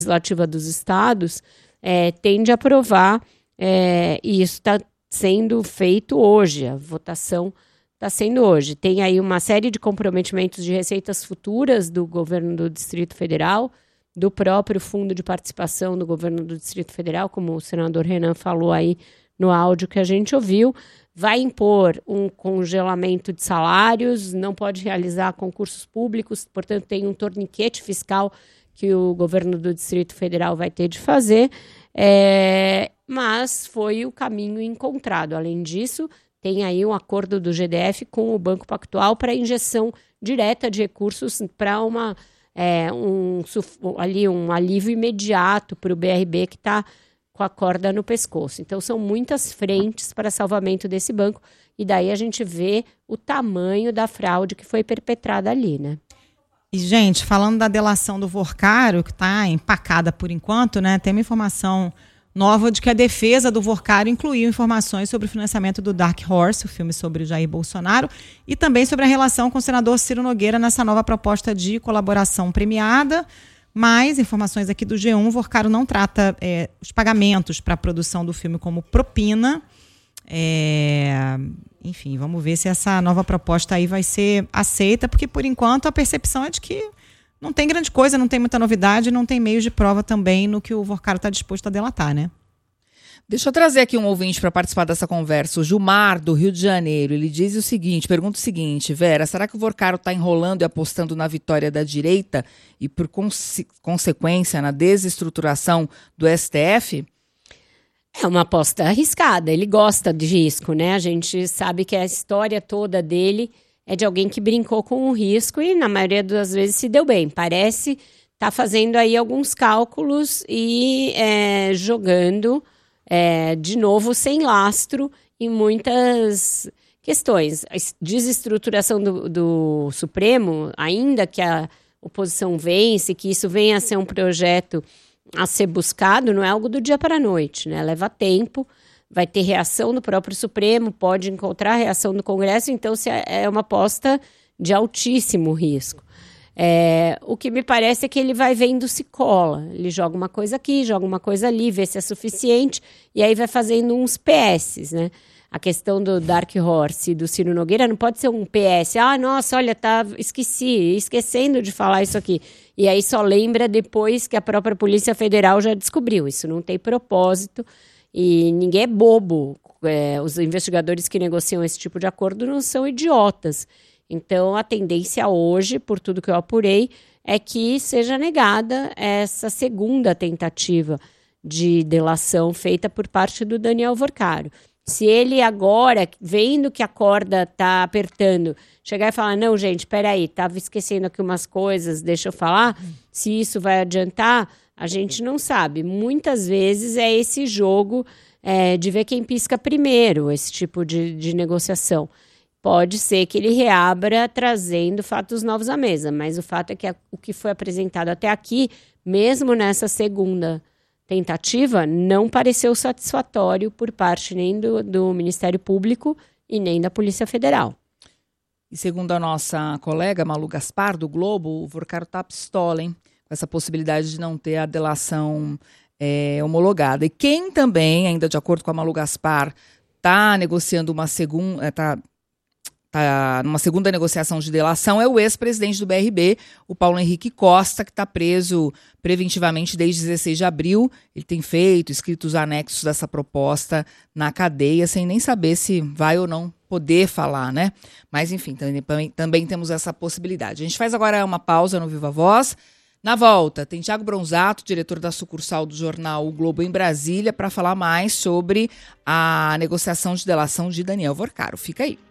Legislativa dos estados tende a aprovar, e isso está sendo feito hoje, a votação está sendo hoje. Tem aí uma série de comprometimentos de receitas futuras do governo do Distrito Federal, do próprio Fundo de Participação do governo do Distrito Federal, como o senador Renan falou aí no áudio que a gente ouviu. Vai impor um congelamento de salários, não pode realizar concursos públicos, portanto tem um torniquete fiscal que o governo do Distrito Federal vai ter de fazer, mas foi o caminho encontrado. Além disso, tem aí um acordo do GDF com o Banco Pactual para injeção direta de recursos para um alívio imediato para o BRB que está com a corda no pescoço. Então, são muitas frentes para salvamento desse banco, e daí a gente vê o tamanho da fraude que foi perpetrada ali, né? E, gente, falando da delação do Vorcaro, que está empacada por enquanto, né? Tem uma informação nova de que a defesa do Vorcaro incluiu informações sobre o financiamento do Dark Horse, o filme sobre o Jair Bolsonaro, e também sobre a relação com o senador Ciro Nogueira nessa nova proposta de colaboração premiada. Mais informações aqui do G1, o Vorcaro não trata os pagamentos para a produção do filme como propina. Enfim, vamos ver se essa nova proposta aí vai ser aceita, porque por enquanto a percepção é de que não tem grande coisa, não tem muita novidade, não tem meios de prova também no que o Vorcaro está disposto a delatar, né? Deixa eu trazer aqui um ouvinte para participar dessa conversa, o Gilmar, do Rio de Janeiro. Ele diz o seguinte, pergunta o seguinte: Vera, será que o Vorcaro está enrolando e apostando na vitória da direita e, por consequência, na desestruturação do STF? É uma aposta arriscada, ele gosta de risco, né? A gente sabe que a história toda dele é de alguém que brincou com o risco e, na maioria das vezes, se deu bem. Parece estar fazendo aí alguns cálculos e jogando, de novo, sem lastro em muitas questões. A desestruturação do Supremo, ainda que a oposição vence, que isso venha a ser um projeto a ser buscado, não é algo do dia para a noite, né? Leva tempo, vai ter reação do próprio Supremo, pode encontrar reação do Congresso, então é uma aposta de altíssimo risco. O que me parece é que ele vai vendo se cola, ele joga uma coisa aqui, joga uma coisa ali, vê se é suficiente, e aí vai fazendo uns PS, né? A questão do Dark Horse e do Ciro Nogueira não pode ser um PS. Nossa, olha, esquecendo de falar isso aqui. E aí só lembra depois que a própria Polícia Federal já descobriu. Isso não tem propósito e ninguém é bobo. Os investigadores que negociam esse tipo de acordo não são idiotas. Então, a tendência hoje, por tudo que eu apurei, é que seja negada essa segunda tentativa de delação feita por parte do Daniel Vorcaro. Se ele agora, vendo que a corda está apertando, chegar e falar, não, gente, peraí, estava esquecendo aqui umas coisas, deixa eu falar, se isso vai adiantar, a gente não sabe. Muitas vezes é esse jogo de ver quem pisca primeiro, esse tipo de negociação. Pode ser que ele reabra trazendo fatos novos à mesa, mas o fato é que o que foi apresentado até aqui, mesmo nessa segunda tentativa, não pareceu satisfatório por parte nem do Ministério Público e nem da Polícia Federal. E segundo a nossa colega Malu Gaspar, do Globo, o Vorcaro está pistola, hein? Com essa possibilidade de não ter a delação homologada. E quem também, ainda de acordo com a Malu Gaspar, está negociando uma segunda... Tá numa segunda negociação de delação é o ex-presidente do BRB, o Paulo Henrique Costa, que está preso preventivamente desde 16 de abril. Ele tem escrito os anexos dessa proposta na cadeia, sem nem saber se vai ou não poder falar, né? Mas, enfim, também temos essa possibilidade. A gente faz agora uma pausa no Viva Voz. Na volta, tem Thiago Bronzato, diretor da sucursal do jornal O Globo em Brasília, para falar mais sobre a negociação de delação de Daniel Vorcaro. Fica aí.